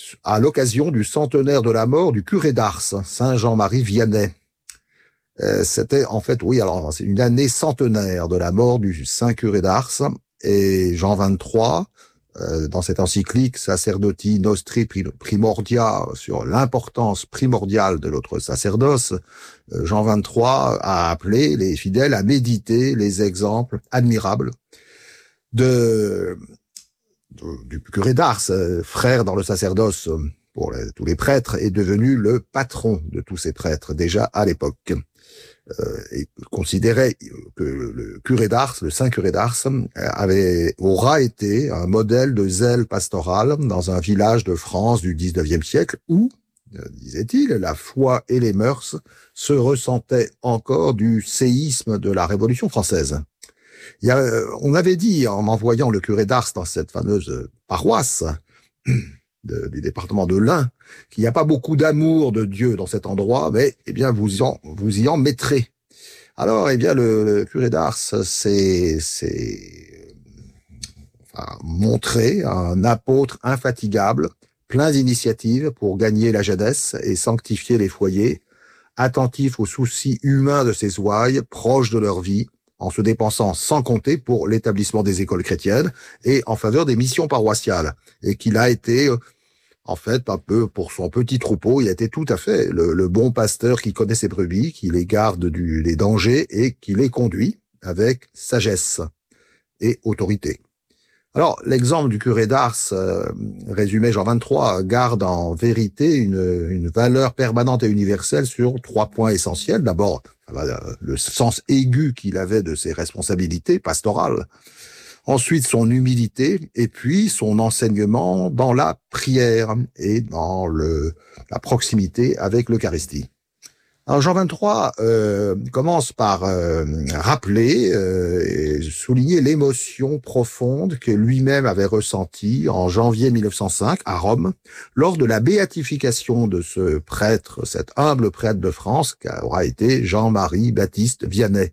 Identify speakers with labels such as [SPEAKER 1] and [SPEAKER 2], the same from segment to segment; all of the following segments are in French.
[SPEAKER 1] à l'occasion du centenaire de la mort du curé d'Ars, Saint Jean-Marie Vianney. C'était en fait, oui, alors c'est une année centenaire de la mort du Saint curé d'Ars, et Jean XXIII, dans cette encyclique Sacerdoti Nostri Primordia sur l'importance primordiale de notre sacerdoce, Jean XXIII a appelé les fidèles à méditer les exemples admirables du curé d'Ars, frère dans le sacerdoce pour tous les prêtres, est devenu le patron de tous ces prêtres déjà à l'époque. Et considérait que le curé d'Ars, le saint curé d'Ars, aura été un modèle de zèle pastoral dans un village de France du XIXe siècle où, disait-il, la foi et les mœurs se ressentaient encore du séisme de la Révolution française. On avait dit, en envoyant le curé d'Ars dans cette fameuse paroisse du département de l'Ain, qu'il n'y a pas beaucoup d'amour de Dieu dans cet endroit, mais eh bien vous y en mettrez. Alors eh bien le curé d'Ars s'est montré un apôtre infatigable, plein d'initiatives pour gagner la jeunesse et sanctifier les foyers, attentif aux soucis humains de ses ouailles, proches de leur vie, en se dépensant sans compter pour l'établissement des écoles chrétiennes et en faveur des missions paroissiales, et qu'il a été en fait, un peu pour son petit troupeau, il a été tout à fait le bon pasteur qui connaît ses brebis, qui les garde des dangers et qui les conduit avec sagesse et autorité. Alors, l'exemple du curé d'Ars, résumé Jean XXIII, garde en vérité une valeur permanente et universelle sur 3 points essentiels. D'abord, le sens aigu qu'il avait de ses responsabilités pastorales. Ensuite, son humilité, et puis son enseignement dans la prière et dans la proximité avec l'Eucharistie. Alors Jean XXIII commence par rappeler et souligner l'émotion profonde que lui-même avait ressentie en janvier 1905 à Rome, lors de la béatification de ce prêtre, cet humble prêtre de France, qui aura été Jean-Marie Baptiste Vianney.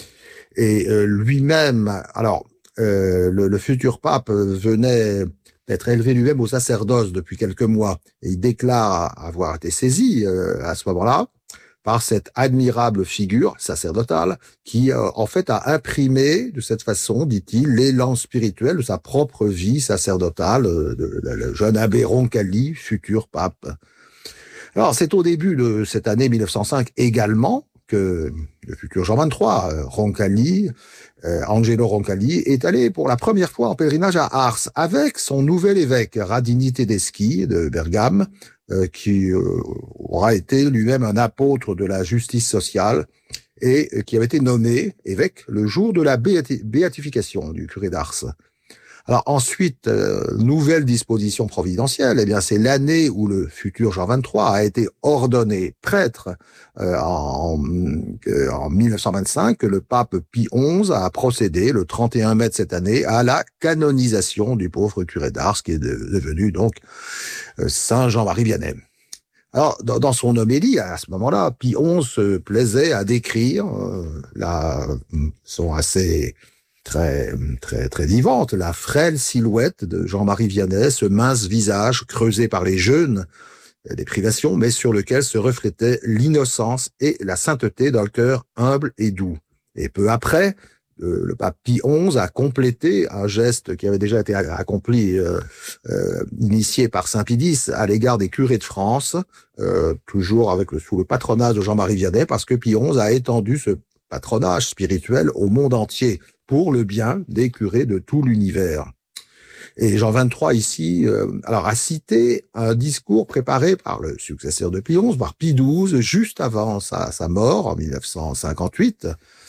[SPEAKER 1] Et lui-même, alors, le futur pape venait d'être élevé lui-même au sacerdoce depuis quelques mois, et il déclare avoir été saisi à ce moment-là par cette admirable figure sacerdotale qui en fait a imprimé de cette façon, dit-il, l'élan spirituel de sa propre vie sacerdotale, le jeune abbé Roncalli, futur pape. Alors c'est au début de cette année 1905 également que le futur Jean XXIII, Roncalli, Angelo Roncalli, est allé pour la première fois en pèlerinage à Ars avec son nouvel évêque, Radini Tedeschi de Bergame, qui aura été lui-même un apôtre de la justice sociale et qui avait été nommé évêque le jour de la béatification du curé d'Ars. Alors ensuite, nouvelle disposition providentielle, eh bien c'est l'année où le futur Jean XXIII a été ordonné prêtre en 1925, que le pape Pie XI a procédé le 31 mai de cette année à la canonisation du pauvre curé d'Ars, qui est devenu donc Saint Jean-Marie Vianney. Alors, dans son homélie, à ce moment-là, Pie XI se plaisait à décrire son assez très vivante, la frêle silhouette de Jean-Marie Vianney, ce mince visage creusé par les jeûnes, des privations, mais sur lequel se reflétait l'innocence et la sainteté d'un cœur humble et doux. Et peu après, le pape Pie XI a complété un geste qui avait déjà été accompli, initié par Saint Pie X à l'égard des curés de France, toujours sous le patronage de Jean-Marie Vianney, parce que Pie XI a étendu ce patronage spirituel au monde entier pour le bien des curés de tout l'univers. Et Jean XXIII ici, a cité un discours préparé par le successeur de Pie XI, par Pie XII, juste avant sa mort en 1958,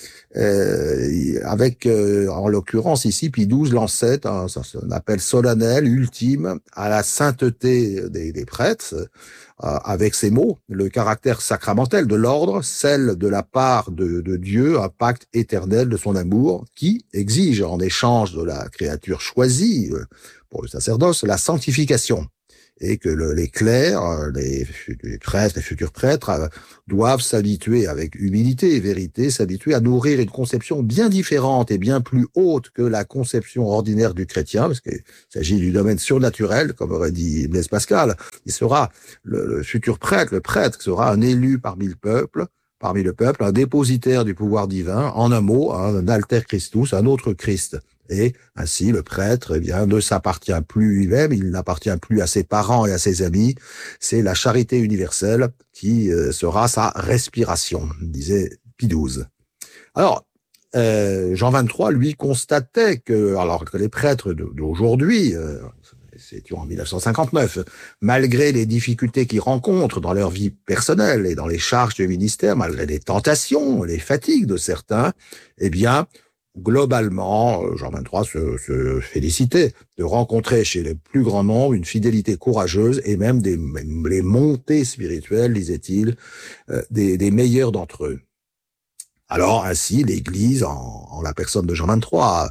[SPEAKER 1] avec, en l'occurrence ici, Pie XII lançait un appel solennel, ultime, à la sainteté des prêtres, avec ces mots: le caractère sacramentel de l'ordre, celle de la part de Dieu, un pacte éternel de son amour, qui exige en échange de la créature choisie pour le sacerdoce la sanctification. et que les clercs, les prêtres, les futurs prêtres, doivent s'habituer avec humilité et vérité, s'habituer à nourrir une conception bien différente et bien plus haute que la conception ordinaire du chrétien, parce qu'il s'agit du domaine surnaturel, comme aurait dit Blaise Pascal. Il sera le futur prêtre, le prêtre sera un élu parmi le peuple, un dépositaire du pouvoir divin, en un mot, un alter Christus, un autre Christ. Et ainsi, le prêtre, eh bien, ne s'appartient plus lui-même, il n'appartient plus à ses parents et à ses amis. C'est la charité universelle qui sera sa respiration, disait Pie XII. Alors, Jean XXIII, lui, constatait que, alors que les prêtres d'aujourd'hui, c'était en 1959, malgré les difficultés qu'ils rencontrent dans leur vie personnelle et dans les charges du ministère, malgré les tentations, les fatigues de certains, eh bien, globalement, Jean XXIII se félicitait de rencontrer chez les plus grands nombres une fidélité courageuse et même les montées spirituelles, disait-il, des meilleurs d'entre eux. Alors ainsi, l'Église, en la personne de Jean XXIII,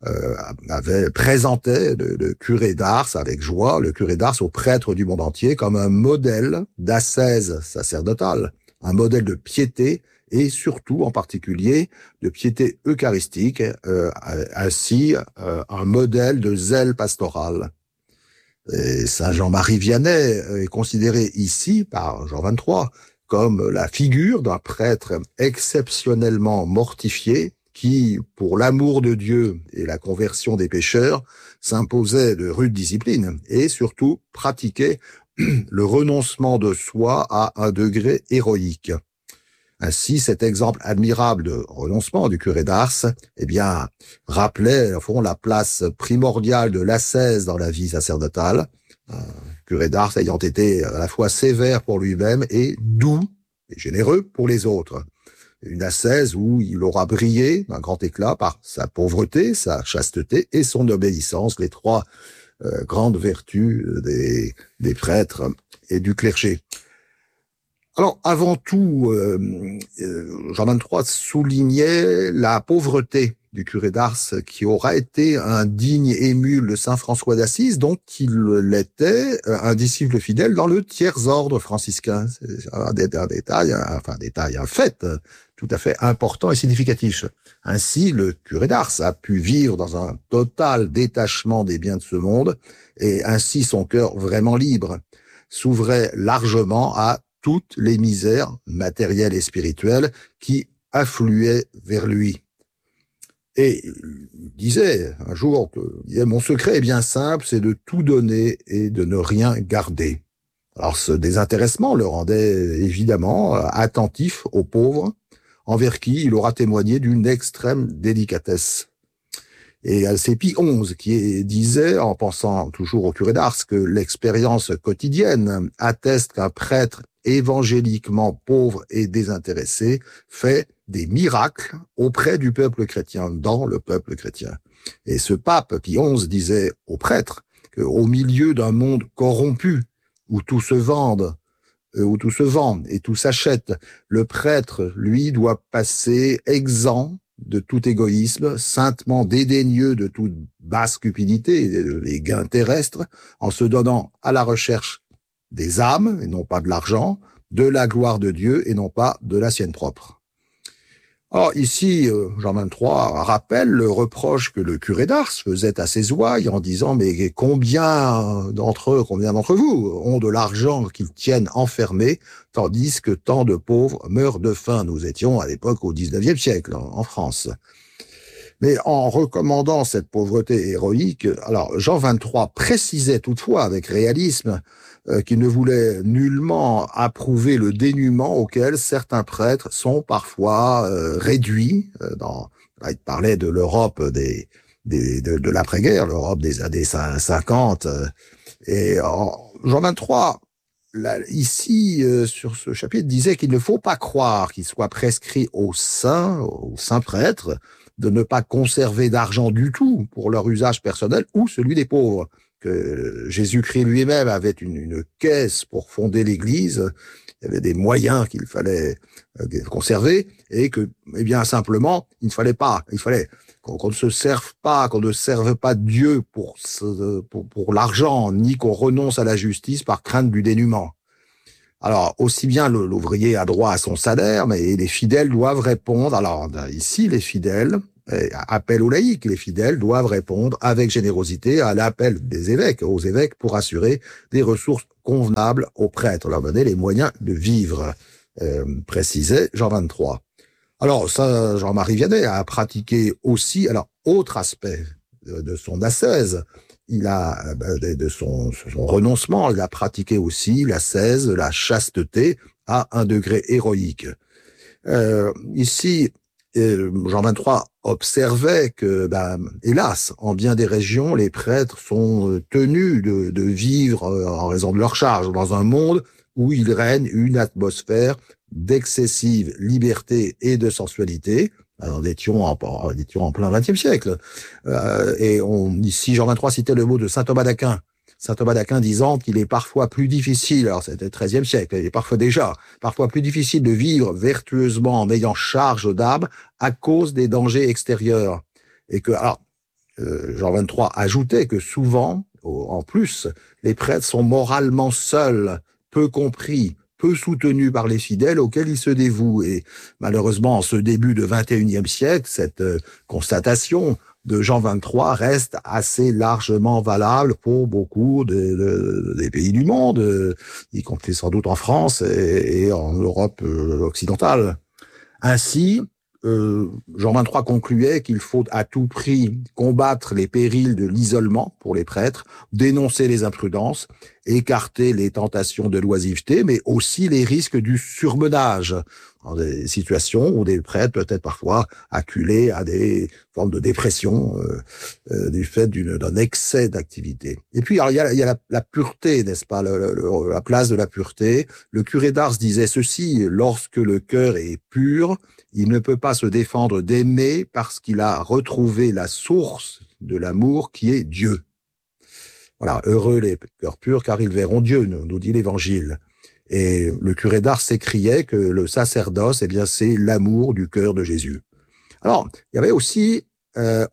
[SPEAKER 1] avait présenté le curé d'Ars avec joie, le curé d'Ars aux prêtres du monde entier comme un modèle d'ascèse sacerdotale, un modèle de piété et surtout, en particulier, de piété eucharistique, ainsi un modèle de zèle pastoral. Et Saint Jean-Marie Vianney est considéré ici, par Jean XXIII, comme la figure d'un prêtre exceptionnellement mortifié qui, pour l'amour de Dieu et la conversion des pécheurs, s'imposait de rude discipline et surtout pratiquait le renoncement de soi à un degré héroïque. Ainsi, cet exemple admirable de renoncement du curé d'Ars, eh bien, rappelait, au fond, la place primordiale de l'ascèse dans la vie sacerdotale, curé d'Ars ayant été à la fois sévère pour lui-même et doux et généreux pour les autres. Une ascèse où il aura brillé d'un grand éclat par sa pauvreté, sa chasteté et son obéissance, les trois grandes vertus des prêtres et du clergé. Alors, avant tout, Jean XXIII soulignait la pauvreté du curé d'Ars, qui aura été un digne émule de saint François d'Assise, dont il l'était un disciple fidèle dans le tiers ordre franciscain. C'est un détail, un fait tout à fait important et significatif. Ainsi, le curé d'Ars a pu vivre dans un total détachement des biens de ce monde, et ainsi son cœur vraiment libre s'ouvrait largement à toutes les misères matérielles et spirituelles qui affluaient vers lui. Et il disait un jour, mon secret est bien simple, c'est de tout donner et de ne rien garder. Alors ce désintéressement le rendait évidemment attentif aux pauvres, envers qui il aura témoigné d'une extrême délicatesse. Et c'est Pie XI qui disait, en pensant toujours au curé d'Ars, que l'expérience quotidienne atteste qu'un prêtre évangéliquement pauvre et désintéressé fait des miracles auprès du peuple chrétien, dans le peuple chrétien. Et ce pape Pie XI disait aux prêtres qu'au milieu d'un monde corrompu, où tout se vend et tout s'achète, le prêtre, lui, doit passer exempt de tout égoïsme, saintement dédaigneux de toute basse cupidité et des gains terrestres, en se donnant à la recherche des âmes, et non pas de l'argent, de la gloire de Dieu, et non pas de la sienne propre. Or, ici, Jean XXIII rappelle le reproche que le curé d'Ars faisait à ses ouailles en disant « Mais combien d'entre vous ont de l'argent qu'ils tiennent enfermé, tandis que tant de pauvres meurent de faim ?» Nous étions à l'époque au XIXe siècle, en France. Mais en recommandant cette pauvreté héroïque, alors Jean XXIII précisait toutefois avec réalisme qu'il ne voulait nullement approuver le dénuement auquel certains prêtres sont parfois réduits. Là, il parlait de l'Europe de l'après-guerre, l'Europe des années 50. Et Jean XXIII, là, ici, sur ce chapitre, disait qu'il ne faut pas croire qu'il soit prescrit aux saints prêtres, de ne pas conserver d'argent du tout pour leur usage personnel ou celui des pauvres. Que Jésus-Christ lui-même avait une caisse pour fonder l'Église, il y avait des moyens qu'il fallait conserver, et que, eh bien, simplement, il fallait qu'on ne se serve pas, qu'on ne serve pas Dieu pour l'argent, ni qu'on renonce à la justice par crainte du dénuement. Alors, aussi bien l'ouvrier a droit à son salaire, mais les fidèles doivent répondre. Alors, ici, les fidèles, appel aux laïcs, les fidèles doivent répondre avec générosité à l'appel des évêques, aux évêques, pour assurer des ressources convenables aux prêtres, leur donner les moyens de vivre, précisait Jean 23. Alors, ça, Jean-Marie Vianney a pratiqué aussi, alors, autre aspect de son ascèse, il a, de son renoncement, il a pratiqué aussi l'ascèse, la chasteté à un degré héroïque. Ici, Jean 23 observait que, hélas, en bien des régions, les prêtres sont tenus de vivre en raison de leur charge dans un monde où il règne une atmosphère d'excessive liberté et de sensualité. Alors, nous étions en plein XXe siècle. Ici, Jean 23 citait le mot de saint Thomas d'Aquin. Saint Thomas d'Aquin disant qu'il est parfois plus difficile, alors c'était le XIIIe siècle, il est parfois plus difficile de vivre vertueusement en ayant charge d'âme à cause des dangers extérieurs. Et que, alors, Jean 23 ajoutait que souvent, en plus, les prêtres sont moralement seuls, peu compris, peu soutenus par les fidèles auxquels ils se dévouent. Et malheureusement, en ce début de XXIe siècle, cette constatation de Jean 23 reste assez largement valable pour beaucoup des pays du monde, y compris sans doute en France et en Europe occidentale. Ainsi, Jean 23 concluait qu'il faut à tout prix combattre les périls de l'isolement pour les prêtres, dénoncer les imprudences, écarter les tentations de l'oisiveté, mais aussi les risques du surmenage, dans des situations où des prêtres peuvent être parfois acculés à des formes de dépression du fait d'un excès d'activité. Et puis, alors, il y a la pureté, n'est-ce pas, la place de la pureté. Le curé d'Ars disait ceci: lorsque le cœur est pur, il ne peut pas se défendre d'aimer parce qu'il a retrouvé la source de l'amour qui est Dieu. Voilà, heureux les cœurs purs car ils verront Dieu, nous dit l'Évangile. Et le curé d'Ars s'écriait que le sacerdoce, eh bien, c'est l'amour du cœur de Jésus. Alors, il y avait aussi la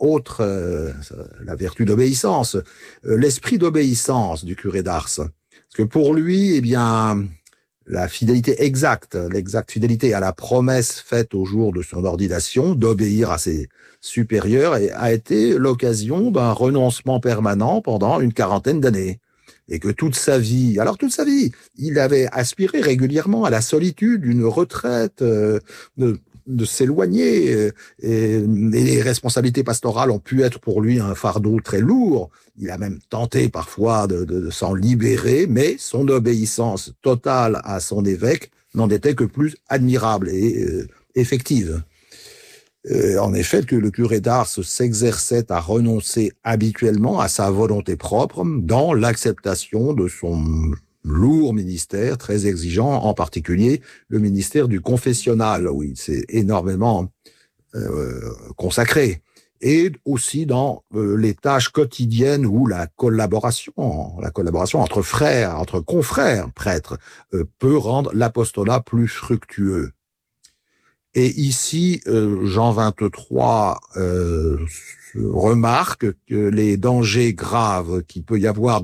[SPEAKER 1] vertu d'obéissance, l'esprit d'obéissance du curé d'Ars. Parce que pour lui, eh bien, la fidélité l'exacte fidélité à la promesse faite au jour de son ordination d'obéir à ses supérieurs a été l'occasion d'un renoncement permanent pendant une quarantaine d'années. Et que toute sa vie, il avait aspiré régulièrement à la solitude, une retraite, de s'éloigner, et les responsabilités pastorales ont pu être pour lui un fardeau très lourd. Il a même tenté parfois de s'en libérer, mais son obéissance totale à son évêque n'en était que plus admirable et effective. En effet, que le curé d'Ars s'exerçait à renoncer habituellement à sa volonté propre dans l'acceptation de son lourd ministère, très exigeant, en particulier le ministère du confessionnal, où il s'est énormément consacré, et aussi dans les tâches quotidiennes où la collaboration entre frères, entre confrères prêtres, peut rendre l'apostolat plus fructueux. Et ici, Jean 23 remarque que les dangers graves qu'il peut y avoir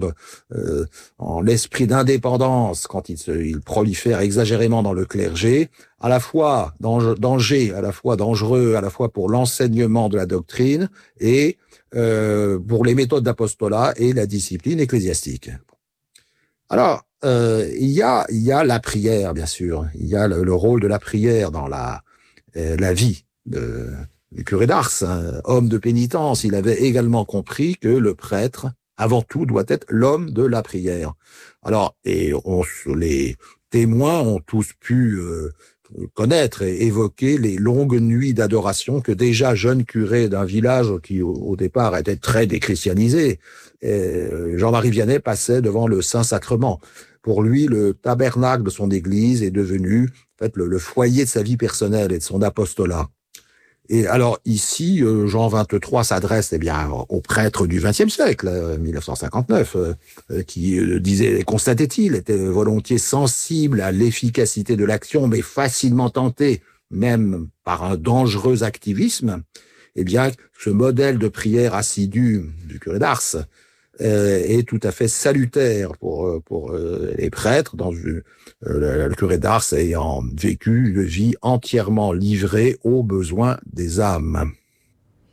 [SPEAKER 1] en l'esprit d'indépendance quand il prolifère exagérément dans le clergé, à la fois danger, à la fois dangereux, à la fois pour l'enseignement de la doctrine et pour les méthodes d'apostolat et la discipline ecclésiastique. Alors, il y a la prière, bien sûr. Il y a le rôle de la prière dans la vie du curé d'Ars, homme de pénitence. Il avait également compris que le prêtre, avant tout, doit être l'homme de la prière. Alors, et les témoins ont tous pu connaître et évoquer les longues nuits d'adoration que déjà jeune curé d'un village qui au départ était très déchristianisé, Jean-Marie Vianney passait devant le Saint-Sacrement. Pour lui, le tabernacle de son église est devenu en fait le foyer de sa vie personnelle et de son apostolat. Et alors ici, Jean 23 s'adresse aux prêtres du XXe siècle, 1959, qui constatait-il, était volontiers sensible à l'efficacité de l'action, mais facilement tenté, même par un dangereux activisme. eh bien, ce modèle de prière assidue du curé d'Ars est tout à fait salutaire pour les prêtres, le curé d'Ars ayant vécu une vie entièrement livrée aux besoins des âmes.